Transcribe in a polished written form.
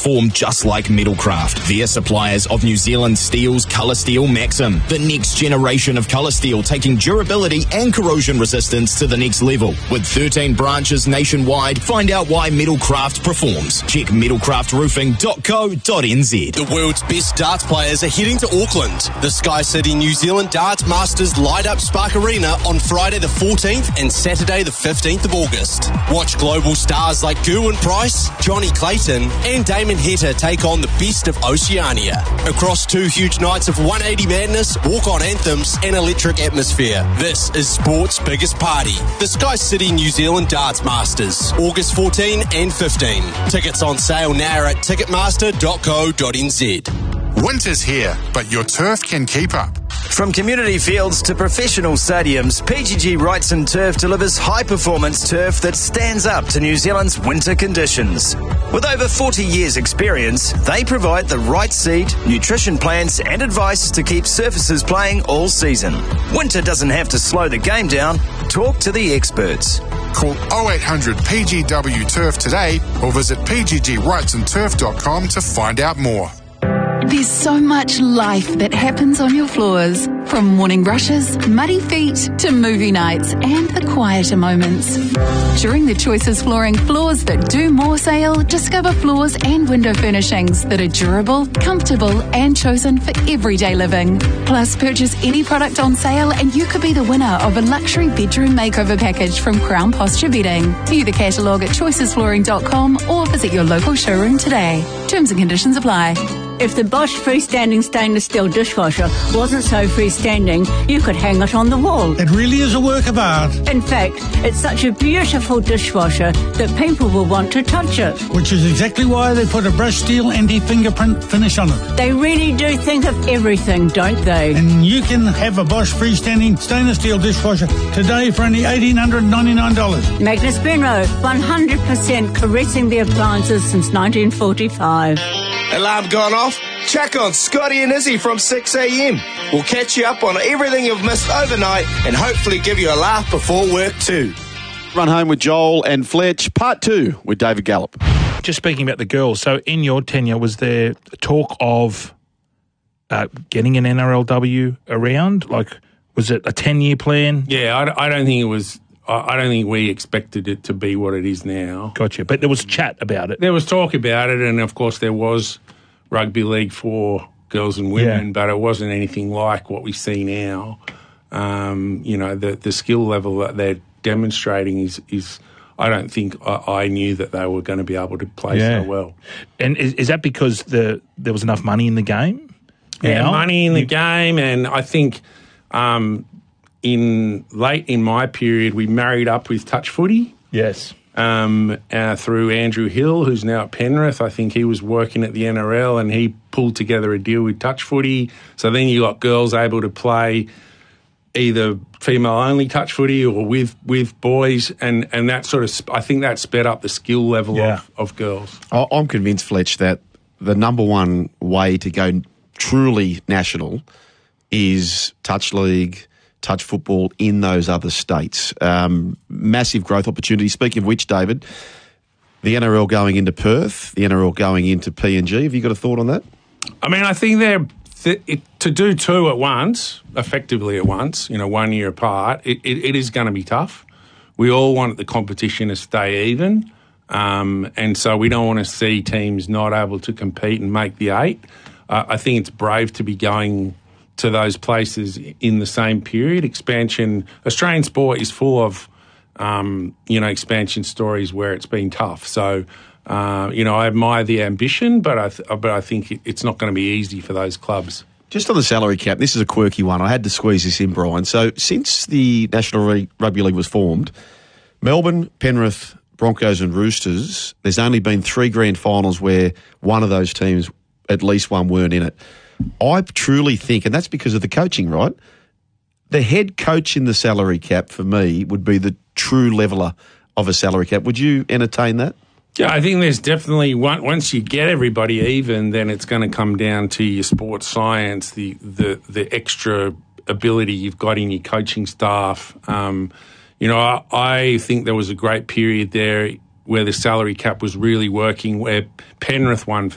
perform just like Metalcraft. They're suppliers of New Zealand Steel's Colour Steel Maxim, the next generation of colour steel, taking durability and corrosion resistance to the next level. With 13 branches nationwide, find out why Metalcraft performs. Check metalcraftroofing.co.nz. The world's best darts players are heading to Auckland. The Sky City New Zealand Darts Masters light up Spark Arena on Friday the 14th and Saturday the 15th of August. Watch global stars like Gerwyn Price, Johnny Clayton and Damon Heta take on the best of Oceania. Across 2 huge nights of 180 madness, walk-on anthems and electric atmosphere. This is sport's biggest party. The Sky City New Zealand Darts Masters, August 14 and 15. Tickets on sale now at ticketmaster.co.nz. Winter's here, but your turf can keep up. From community fields to professional stadiums, PGG Wrightson Turf delivers high-performance turf that stands up to New Zealand's winter conditions. With over 40 years' experience, they provide the right seed, nutrition plans and advice to keep surfaces playing all season. Winter doesn't have to slow the game down. Talk to the experts. Call 0800 PGW Turf today or visit pggwrightsonturf.com to find out more. There's so much life that happens on your floors. From morning brushes, muddy feet, to movie nights and the quieter moments. During the Choices Flooring Floors That Do More sale, discover floors and window furnishings that are durable, comfortable and chosen for everyday living. Plus, purchase any product on sale and you could be the winner of a luxury bedroom makeover package from Crown Posture Bedding. View the catalogue at choicesflooring.com or visit your local showroom today. Terms and conditions apply. If the Bosch freestanding stainless steel dishwasher wasn't so freestanding, you could hang it on the wall. It really is a work of art. In fact, it's such a beautiful dishwasher that people will want to touch it. Which is exactly why they put a brushed steel anti-fingerprint finish on it. They really do think of everything, don't they? And you can have a Bosch freestanding stainless steel dishwasher today for only $1,899. Magnus Benro, 100% caressing the appliances since 1945. Alarm gone off? Check on Scotty and Izzy from 6 a.m. We'll catch you up on everything you've missed overnight and hopefully give you a laugh before work too. Run Home with Joel and Fletch, Part 2 with David Gallop. Just speaking about the girls, so in your tenure, was there talk of getting an NRLW around? Like, was it a 10-year plan? Yeah, I don't think it was... I don't think we expected it to be what it is now. Gotcha. But there was chat about it. There was talk about it, and of course there was rugby league for girls and women, but it wasn't anything like what we see now. The skill level that they're demonstrating is I don't think I knew that they were going to be able to play so well. And is that because there was enough money in the game? Yeah, money in the game, and I think... late in my period, we married up with touch footy. Yes. Through Andrew Hill, who's now at Penrith. I think he was working at the NRL and he pulled together a deal with touch footy. So then you got girls able to play either female-only touch footy or with boys, and that sort of, I think that sped up the skill level of girls. I'm convinced, Fletch, that the number one way to go truly national is touch league, touch football in those other states. Massive growth opportunity. Speaking of which, David, the NRL going into Perth, the NRL going into PNG. Have you got a thought on that? I mean, I think to do two at once, effectively at once, 1 year apart, it is going to be tough. We all want the competition to stay even, and so we don't want to see teams not able to compete and make the 8. I think it's brave to be going to those places in the same period. Expansion, Australian sport is full of, expansion stories where it's been tough. So, I admire the ambition, but I think it's not going to be easy for those clubs. Just on the salary cap, this is a quirky one. I had to squeeze this in, Brian. So since the National Rugby League was formed, Melbourne, Penrith, Broncos and Roosters, there's only been 3 grand finals where one of those teams, at least one, weren't in it. I truly think, and that's because of the coaching, right? The head coach in the salary cap, for me, would be the true leveller of a salary cap. Would you entertain that? Yeah, I think there's definitely, once you get everybody even, then it's going to come down to your sports science, the extra ability you've got in your coaching staff. I think there was a great period there where the salary cap was really working, where Penrith won